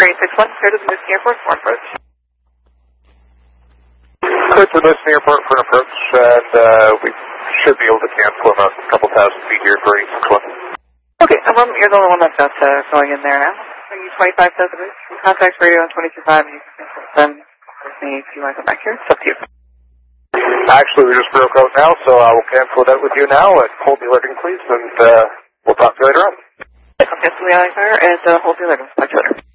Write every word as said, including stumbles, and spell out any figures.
eight six one, clear to the Houston Airport for approach. Clear to the Houston Airport for an approach, and uh, we should be able to cancel in a couple thousand feet here for eight six one. Okay, um, you're the only one that's got uh, going in there now. Are you twenty-five thousand reach? Contact radio on twenty-two five, and you can then with me if you want to come back here. It's up to you. Actually, we just broke out now, so I will cancel that with you now, and hold the alerting, please, and uh, we'll talk to you later on. Okay, so we are, and uh, hold the alerting. Talk to you later.